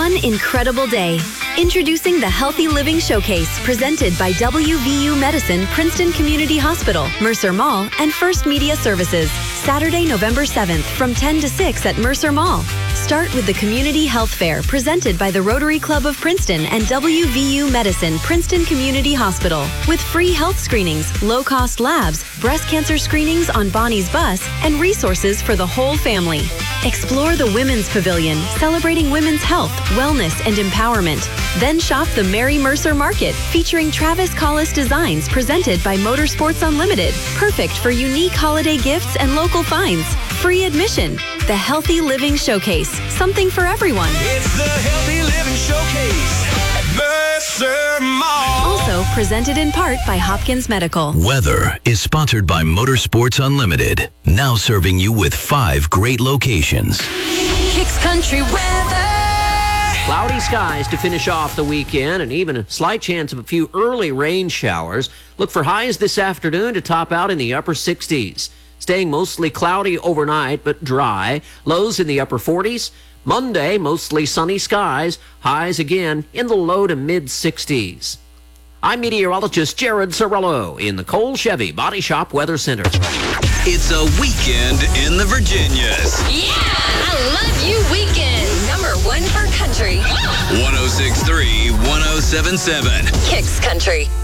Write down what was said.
one incredible day. Introducing the Healthy Living Showcase, presented by WVU Medicine, Princeton Community Hospital, Mercer Mall, and First Media Services. Saturday, November 7th from 10 to 6 at Mercer Mall. Start with the Community Health Fair, presented by the Rotary Club of Princeton and WVU Medicine, Princeton Community Hospital, with free health screenings, low-cost labs, breast cancer screenings on Bonnie's bus, and resources for the whole family. Explore the Women's Pavilion, celebrating women's health, wellness, and empowerment. Then shop the Mary Mercer Market, featuring Travis Collis designs presented by Motorsports Unlimited. Perfect for unique holiday gifts and local finds. Free admission. The Healthy Living Showcase. Something for everyone. It's the Healthy Living Showcase at Mercer Mall. Also presented in part by Hopkins Medical. Weather is sponsored by Motorsports Unlimited. Now serving you with 5 great locations. Kicks Country weather. Cloudy skies to finish off the weekend, and even a slight chance of a few early rain showers. Look for highs this afternoon to top out in the upper 60s. Staying mostly cloudy overnight, but dry. Lows in the upper 40s. Monday, mostly sunny skies. Highs again in the low to mid 60s. I'm meteorologist Jared Sorello in the Cole Chevy Body Shop Weather Center. It's a weekend in the Virginias. Yeah, I love you weekend. Number 1 for country. 106.3, 107.7. Kicks Country.